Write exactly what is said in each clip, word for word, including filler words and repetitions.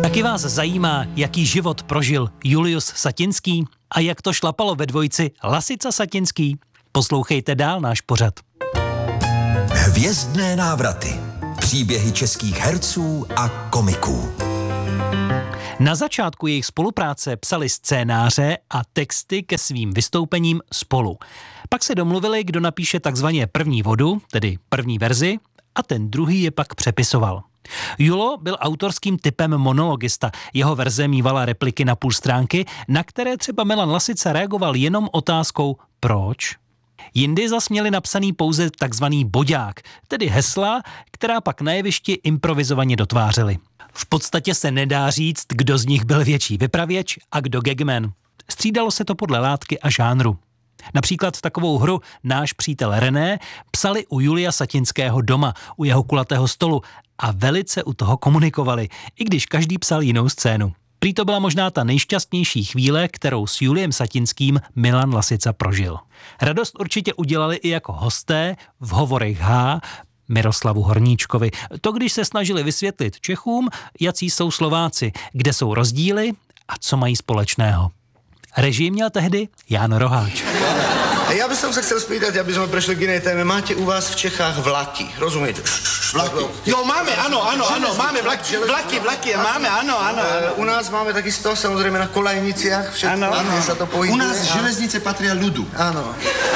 Taky vás zajímá, jaký život prožil Julius Satinský a jak to šlapalo ve dvojici Lasica Satinský? Poslouchejte dál náš pořad. Hvězdné návraty. Příběhy českých herců a komiků. Na začátku jejich spolupráce psali scénáře a texty ke svým vystoupením spolu. Pak se domluvili, kdo napíše takzvaně první vodu, tedy první verzi, a ten druhý je pak přepisoval. Julo byl autorským typem monologista. Jeho verze mívala repliky na půl stránky, na které třeba Milan Lasica reagoval jenom otázkou proč. Jindy zas měli napsaný pouze takzvaný boďák, tedy hesla, která pak na jevišti improvizovaně dotvářeli. V podstatě se nedá říct, kdo z nich byl větší vypravěč a kdo gagman. Střídalo se to podle látky a žánru. Například takovou hru Náš přítel René psali u Julia Satinského doma, u jeho kulatého stolu a velice u toho komunikovali, i když každý psal jinou scénu. Prý to byla možná ta nejšťastnější chvíle, kterou s Juliem Satinským Milan Lasica prožil. Radost určitě udělali i jako hosté v Hovorech H, Miroslavu Horníčkovi. To, když se snažili vysvětlit Čechům, jací jsou Slováci, kde jsou rozdíly a co mají společného. Režii měl tehdy Jan Roháč. Ja by som sa chcel spýtať, aby sme prešli k inej téme. Máte u vás v Čechách vlaky, rozumiete? Vlaky? Jo, máme, áno, áno, áno, máme vlaky, vlaky, vlaky, máme, áno, áno. U nás máme takisto, samozrejme, na kolajniciach, všetko, kde sa to pohybuje. U nás železnice patria ľudu. Áno.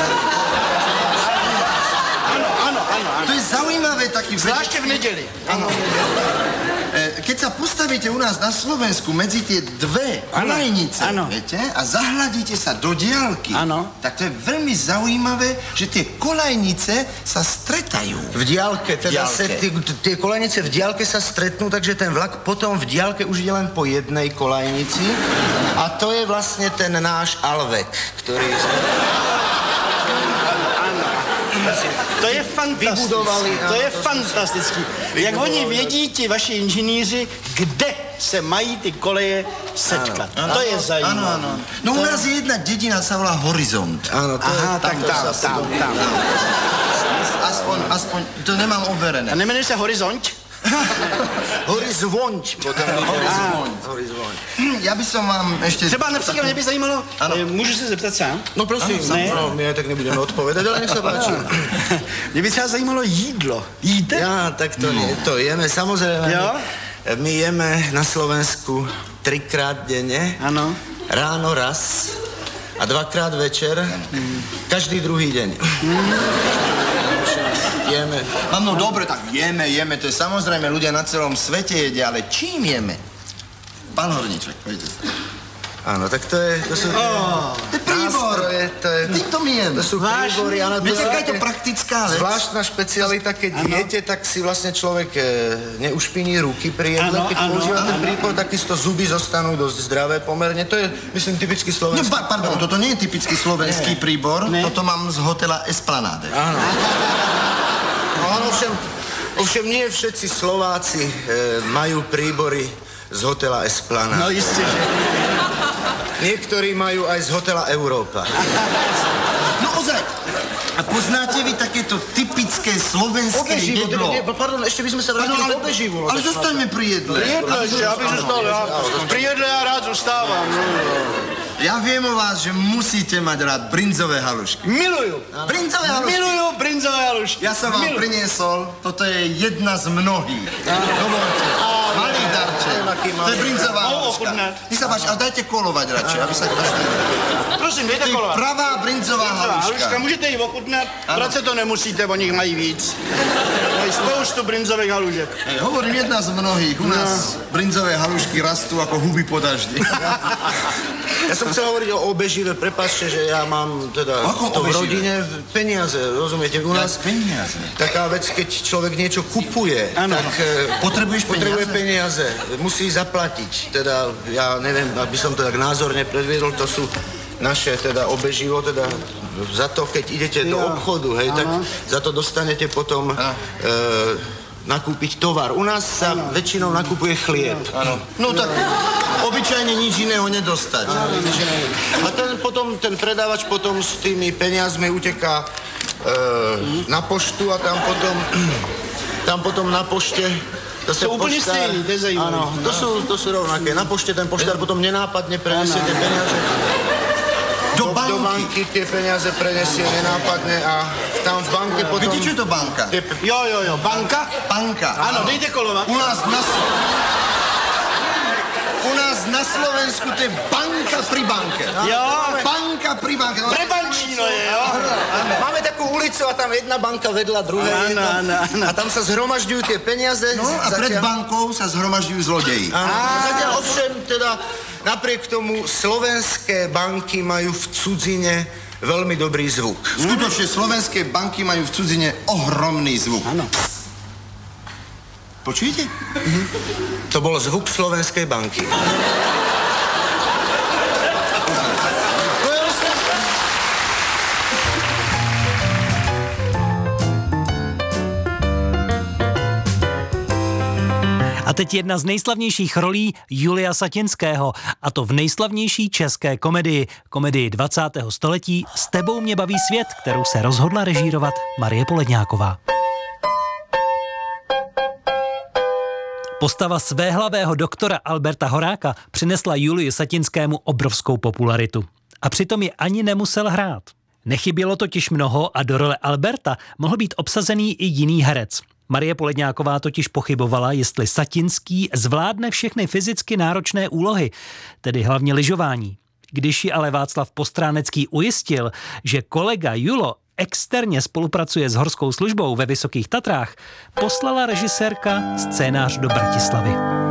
Áno, áno, áno. To je zaujímavé taký... Zvlášte v nedeli. Áno. Keď sa postavíte u nás na Slovensku medzi tie dve kolajnice, viete, a zahľadíte sa do diaľky, ano. tak to je veľmi zaujímavé, že tie kolajnice sa stretajú. V diaľke, teda diaľke. Se, tie, tie kolajnice v diaľke sa stretnú, takže ten vlak potom v diaľke už ide len po jednej kolajnici a to je vlastne ten náš Alvek, ktorý sme... To je fantastický. To je fantastický. Jak oni vědí, ti vaši inženýři, kde se mají ty koleje setkat. Ano, to je zajímavé. Ano, ano. No u nás je jedna dedina, sa volá Horizont. Áno, to Aha, je tak tam, tam, tam. Aspoň, aspoň, to nemám overené. A nemenuje se Horizont? Horizont. Potom Horizont. Horizont. Ja by som vám ešte... Třeba například mě by zajímalo, ano. můžu se zeptat sám? No prosím, Ano, ne? no, my aj tak nebudeme odpovedať, ale nech sa páči. Mě by třeba zajímalo jídlo. Jíte? Ja, tak to, no. to jeme, samozrejme. Jo? My, my jeme na Slovensku trikrát denne. Ano. Ráno raz a dvakrát večer. Mm. Každý druhý deň. Mm. Jeme. No dobre, tak jeme, jeme, to je samozrejme, ľudia na celom svete jedia, ale čím jeme? Pán Horníček, poďte sa. Áno, tak to je, to sú tie oh, to je príbor. nástroje, to je... Týmto my jeme. To sú príbory, áno, to Viete, aká je to praktická vec? Zvláštna špecialita, keď ano. jete, tak si vlastne človek e, neušpiní ruky pri jedle, ano, keď ano, používa ano, ten príbor, takisto zuby zostanú dosť zdravé pomerne. To je, myslím, typicky slovenský. No, pardon, toto nie je typický slovenský nie. príbor, nie. Toto mám z hotela Esplanáde. Áno. No, ovšem, ovšem nie všetci Slováci e, majú príbory z hotela Esplanáde. No isté, že... Niektorí majú aj z hotela Európa. No ozaj, a poznáte vy takéto typické slovenské obeživo, jedlo? Nie, pardon, ešte by sme sa vrátili k obeživu. Ale zostaňme pri jedle. Pri jedle, že ja by zostal, ja, pri jedle ja rád zostávam. Ja viem o vás, že musíte mať rád brinzové halušky. Milujú. Brinzové halušky? Milujú brinzové halušky. Ja som vám Milujú. priniesol, toto je jedna z mnohých. Dovolte. Malý darček. To je brinzová haluška. Nech sa páči, ale dajte kolovať radšej, aby sa každý... Prosím, dejte To je kolovať. pravá brinzová haluška. Haluška, můžete ji ochutnat, vrát se to nemusíte, o nich mají víc. Mají spoustu brinzových halušek. Hey, hovorím jedna z mnohých. U nás no. brinzové halušky rastú ako huby po daždi. Ja som chcel hovoriť o obežive, prepáčte, že ja mám teda to v rodine peniaze, rozumiete? U nás peniaze. Taká vec, keď človek niečo kupuje, ano. tak Potrebuješ potrebuje peniaze? peniaze, musí zaplatiť. Teda, ja neviem, aby som to tak názorne predviedol, to sú naše teda obeživo, teda za to, keď idete do obchodu, hej, tak za to dostanete potom e, nakúpiť tovar. U nás sa ano. väčšinou nakupuje chlieb. Ano. No tak obyčajne nič iného nedostať. Ano, nič iného. A ten potom, ten predávač potom s tými peniazmi uteká e, na poštu a tam potom, tam potom na pošte To jsou úplně stejný, to je zajímavé. Ano, to jsou, to jsou rovnaké. Na poště ten poštár potom nenápadně prenesie ty peníze. Do Do, banky. do banky ty peníze prenesie nenápadně a tam v banke potom... Víte, čo je to banka? Ty, Jo, jo, jo, banka? Banka. Ano, dejte kolovat. U nás na... U nás na Slovensku to je banka pri banke. Jo. Banka pri banke. No, Prebančíno je, jo? máme takovou ulicu a tam jedna banka vedla druhé. Ano, jedna, ano, ano. A tam se zhromažďují ty peníze. no a pred bankou sa zhromažďujú zlodeji. Áno, zatiaľ ovšem teda napriek tomu slovenské banky majú v cudzine veľmi dobrý zvuk. Skutočne slovenské banky majú v cudzine ohromný zvuk. Ano. Počujete? To bol zvuk slovenskej banky. A teď jedna z nejslavnějších rolí Julia Satinského, a to v nejslavnější české komedii, komedii dvacátého století S tebou mě baví svět, kterou se rozhodla režírovat Marie Poledňáková. Postava svéhlavého doktora Alberta Horáka přinesla Julii Satinskému obrovskou popularitu. A přitom ji ani nemusel hrát. Nechybělo totiž mnoho a do role Alberta mohl být obsazený i jiný herec. Marie Poledňáková totiž pochybovala, jestli Satinský zvládne všechny fyzicky náročné úlohy, tedy hlavně lyžování. Když ji ale Václav Postránecký ujistil, že kolega Julo externě spolupracuje s horskou službou ve Vysokých Tatrách, poslala režisérka scénář do Bratislavy.